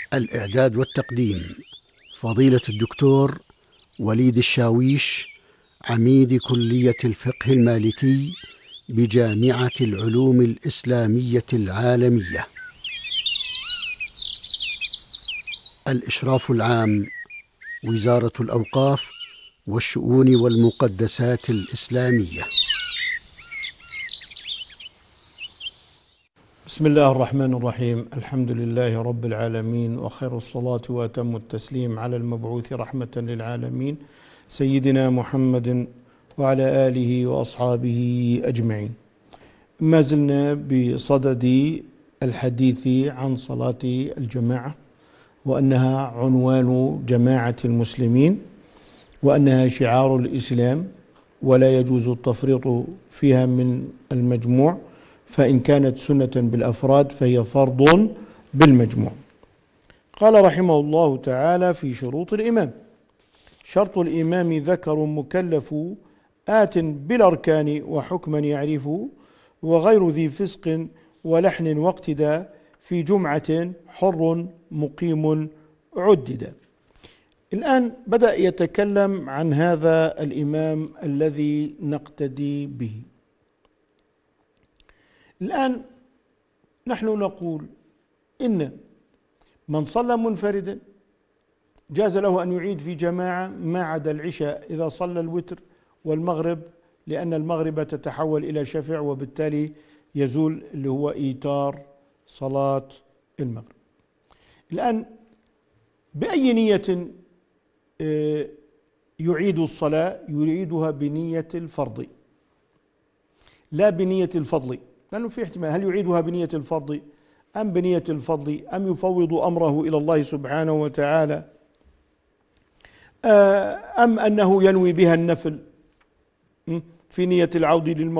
الإعداد والتقديم فضيلة الدكتور وليد الشاويش، عميد كلية الفقه المالكي بجامعة العلوم الإسلامية العالمية. الإشراف العام وزارة الأوقاف والشؤون والمقدسات الإسلامية. بسم الله الرحمن الرحيم. الحمد لله رب العالمين، وخير الصلاة وأتم التسليم على المبعوث رحمة للعالمين سيدنا محمد وعلى آله وأصحابه أجمعين. ما زلنا بصدد الحديث عن صلاة الجماعة، وأنها عنوان جماعة المسلمين، وأنها شعار الإسلام، ولا يجوز التفريط فيها من المجموع، فإن كانت سنة بالأفراد فهي فرض بالمجموع. قال رحمه الله تعالى في شروط الإمام: شرط الإمام ذكر مكلف آت بالأركان وحكما يعرفه، وغير ذي فسق ولحن واقتداء، في جمعة حر مقيم عددا. الآن بدأ يتكلم عن هذا الإمام الذي نقتدي به. الآن نحن نقول إن من صلى منفردا جاز له أن يعيد في جماعة ما عدا العشاء إذا صلى الوتر والمغرب، لأن المغرب تتحول إلى شفع، وبالتالي يزول اللي هو إيتار صلاة المغرب. الآن بأي نية يعيد الصلاة؟ يعيدها بنية الفرض لا بنية الفضل، لأنه في احتمال هل يعيدها بنية الفرض أم بنية الفضل، أم يفوض أمره إلى الله سبحانه وتعالى، أم أنه ينوي بها النفل في نية العود للموت